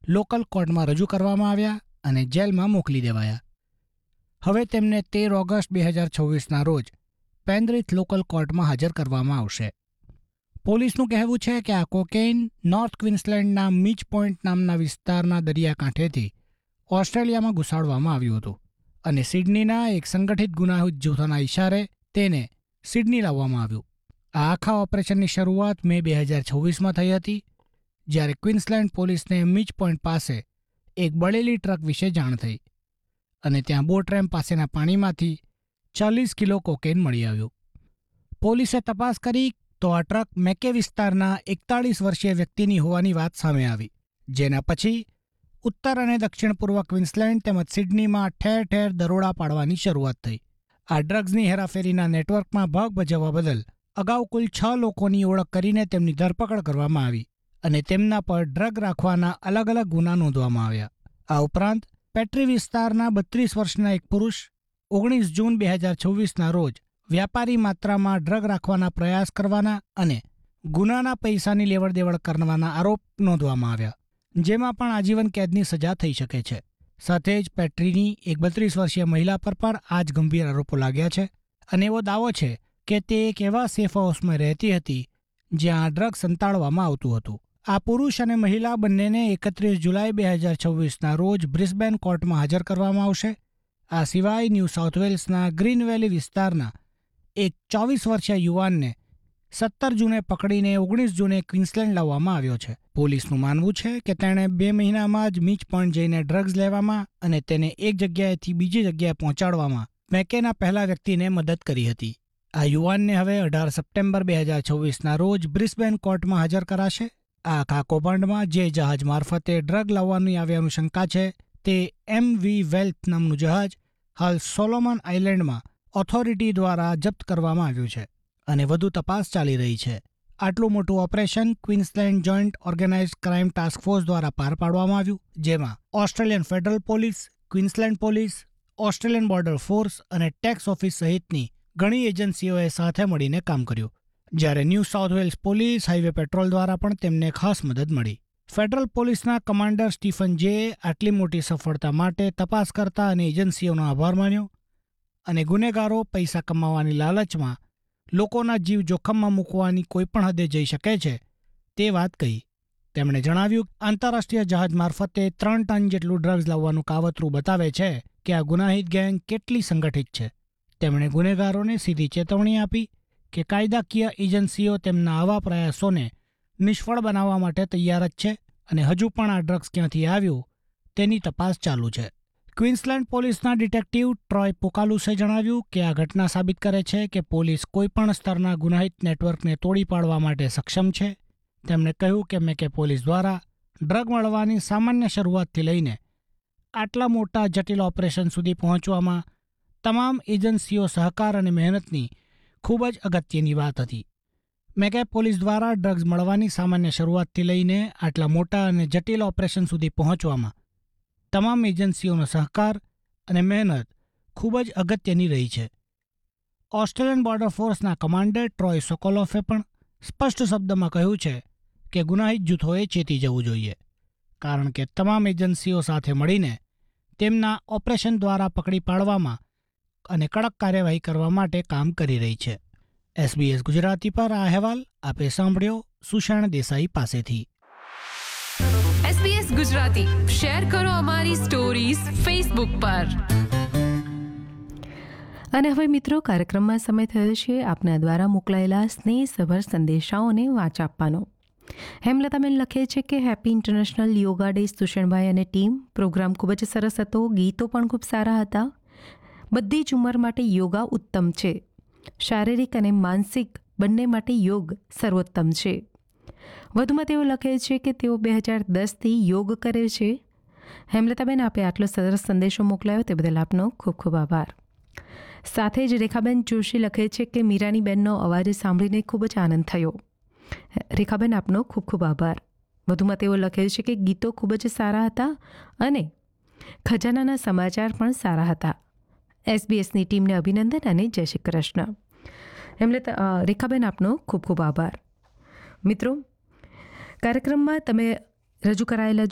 Local કોર્ટમાં રજૂ કરવામાં આવ્યા અને જેલમાં મોકલી દેવાયા. હવે તેમને 13 ઓગસ્ટ 2026ના રોજ પેન્દ્રીથ લોકલ કોર્ટમાં હાજર કરવામાં આવશે. પોલીસનું કહેવું છે કે આ કોકેઇન નોર્થ ક્વીન્સલેન્ડના મીચ પોઇન્ટ નામના વિસ્તારના દરિયાકાંઠેથી ઓસ્ટ્રેલિયામાં ઘુસાડવામાં આવ્યું હતું અને સિડનીના એક સંગઠિત ગુનાહિત જૂથના ઇશારે તેને સિડની લાવવામાં આવ્યું. આ આખા ઓપરેશનની શરૂઆત મે 2026માં થઈ હતી, જ્યારે ક્વીન્સલેન્ડ પોલીસને મીચ પોઇન્ટ પાસે એક બળેલી ટ્રક વિશે જાણ થઈ અને ત્યાં બોટ રેમ્પ પાસેના પાણીમાંથી 40 કિલો કોકેઇન મળી આવ્યું. પોલીસે તપાસ કરી તો આ ટ્રક મેકે વિસ્તારના 41 વર્ષીય વ્યક્તિની હોવાની વાત સામે આવી, જેના પછી ઉત્તર અને દક્ષિણ પૂર્વ ક્વીન્સલેન્ડ તેમજ સિડનીમાં ઠેર ઠેર દરોડા પાડવાની શરૂઆત થઈ. આ ડ્રગ્સની હેરાફેરીના નેટવર્કમાં ભાગ ભજવવા બદલ અગાઉ કુલ 6 લોકોની ઓળખ કરીને તેમની ધરપકડ કરવામાં આવી અને તેમના પર ડ્રગ રાખવાના અલગ અલગ ગુના નોંધવામાં આવ્યા. આ ઉપરાંત પેટ્રી વિસ્તારના 32 વર્ષના એક પુરુષ 19 જૂન 2026ના રોજ વ્યાપારી માત્રામાં ડ્રગ રાખવાના પ્રયાસ કરવાના અને ગુનાના પૈસાની લેવડદેવડ કરવાના આરોપ નોંધવામાં આવ્યા, જેમાં પણ આજીવન કેદની સજા થઈ શકે છે. સાથે જ પેટ્રીની એક 32 વર્ષીય મહિલા પર પણ આ જ ગંભીર આરોપો લાગ્યા છે અને એવો દાવો છે કે તે એક એવા સેફ હાઉસમાં રહેતી હતી જ્યાં ડ્રગ સંતાડવામાં આવતું હતું. આ પુરુષ અને મહિલા બંનેને 31 જુલાઈ 2026ના રોજ બ્રિસ્બેન કોર્ટમાં હાજર કરવામાં આવશે. આ સિવાય ન્યૂ સાઉથ વેલ્સના ગ્રીન વેલી વિસ્તારના એક 24 વર્ષીય યુવાનને 17 જૂને પકડીને 19 જૂને ક્વીન્સલેન્ડ લાવવામાં આવ્યો છે. પોલીસનું માનવું છે કે તેણે 2 મહિનામાં જ મીચ પોઇન્ટ જઈને ડ્રગ્સ લેવામાં અને તેને એક જગ્યાએથી બીજી જગ્યાએ પહોંચાડવામાં મેકેના પહેલા વ્યક્તિને મદદ કરી હતી. આ યુવાનને હવે 18 સપ્ટેમ્બર 2026ના રોજ બ્રિસ્બેન કોર્ટમાં હાજર કરાશે. આ આખા કૌભાંડમાં જે જહાજ મારફતે ડ્રગ લાવવાની આવ્યાનું શંકા છે તે MV વેલ્થ નામનું જહાજ હાલ સોલોમન આઇલેન્ડમાં ઓથોરિટી દ્વારા જપ્ત કરવામાં આવ્યું છે અને વધુ તપાસ ચાલી રહી છે. આટલું મોટું operation Queensland joint organised crime task force દ્વારા પાર પાડવામાં આવ્યું, જેમાં Australian federal police, Queensland police, Australian border force અને ટેક્સ ઓફિસ સહિતની ઘણી એજન્સીઓએ સાથે મળીને કામ કર્યું, જ્યારે new south Wales police highway petrol દ્વારા પણ તેમને ખાસ મદદ મળી. ફેડરલ પોલીસના કમાન્ડર સ્ટીફન જેએ આટલી મોટી સફળતા માટે તપાસ કરતા અને એજન્સીઓનો આભાર માન્યો અને ગુનેગારો પૈસા કમાવાની લાલચમાં લોકોના જીવ જોખમમાં મૂકવાની કોઈપણ હદે જઈ શકે છે તે વાત કહી. તેમણે જણાવ્યું કે આંતરરાષ્ટ્રીય જહાજ મારફતે 3 ટન જેટલું ડ્રગ્સ લાવવાનું કાવતરું બતાવે છે કે આ ગુનાહિત ગેંગ કેટલી સંગઠિત છે. તેમણે ગુનેગારોને સીધી ચેતવણી આપી કે કાયદાકીય એજન્સીઓ તેમના આવા પ્રયાસોને નિષ્ફળ બનાવવા માટે તૈયાર જ છે અને હજુ પણ આ ડ્રગ્સ ક્યાંથી આવ્યું તેની તપાસ ચાલુ છે. ક્વીન્સલેન્ડ પોલીસના ડિટેક્ટિવ ટ્રોય પોકાલુસે જણાવ્યું કે આ ઘટના સાબિત કરે છે કે પોલીસ કોઈપણ સ્તરના ગુનાહિત નેટવર્કને તોડી પાડવા માટે સક્ષમ છે. તેમણે કહ્યું કે મેકે પોલીસ દ્વારા ડ્રગ મળવાની સામાન્ય શરૂઆતથી લઈને આટલા મોટા જટિલ ઓપરેશન સુધી પહોંચવામાં તમામ એજન્સીઓ સહકાર અને મહેનતની ખૂબ જ અગત્યની વાત હતી. મેકે પોલીસ દ્વારા ડ્રગ્સ મળવાની સામાન્ય શરૂઆતથી લઈને આટલા મોટા અને જટિલ ઓપરેશન સુધી પહોંચવામાં તમામ એજન્સીઓનો સહકાર અને મહેનત ખૂબ જ અગત્યની રહી છે. ઓસ્ટ્રેલિયન બોર્ડર ફોર્સના કમાન્ડર ટ્રોય સોકોલોફે પણ સ્પષ્ટ શબ્દમાં કહ્યું છે કે ગુનાહિત જૂથોએ ચેતી જવું જોઈએ, કારણ કે તમામ એજન્સીઓ સાથે મળીને તેમના ઓપરેશન દ્વારા પકડી પાડવામાં અને કડક કાર્યવાહી કરવા માટે કામ કરી રહી છે. SBS ગુજરાતી પર આ અહેવાલ આપે સાંભળ્યો સુષાણ દેસાઈ પાસેથી. SBS ગુજરાતી શેર કરો અમારી સ્ટોરીઝ ફેસબુક પર. અને હવે મિત્રો, કાર્યક્રમમાં સમય થયો છે આપના દ્વારા મોકલાયેલા સ્નેહસભર સંદેશાઓને વાંચ આપવાનો. હેમલતાબેન લખે છે કે હેપી ઇન્ટરનેશનલ યોગા ડે સુષણભાઈ અને ટીમ. પ્રોગ્રામ ખૂબ જ સરસ હતો, ગીતો પણ ખૂબ સારા હતા. બધી જ ઉંમર માટે યોગા ઉત્તમ છે. શારીરિક અને માનસિક બંને માટે યોગ સર્વોત્તમ છે. વધુમાં તેઓ લખે છે કે તેઓ 2010થી યોગ કરે છે. હેમલતાબેન, આપે આટલો સરસ સંદેશો મોકલાયો તે બદલ આપનો ખૂબ ખૂબ આભાર. સાથે જ રેખાબેન જોશી લખે છે કે મીરાની બહેનનો અવાજ સાંભળીને ખૂબ જ આનંદ થયો. રેખાબેન, આપનો ખૂબ ખૂબ આભાર. વધુમાં તેઓ લખે છે કે ગીતો ખૂબ જ સારા હતા અને ખજાનાના સમાચાર પણ સારા હતા. SBSની ટીમને અભિનંદન અને જય શ્રી કૃષ્ણ. રેખાબેન, આપનો ખૂબ ખૂબ આભાર. મિત્રો, કાર્યક્રમમાં તમે રજૂ કરાયેલા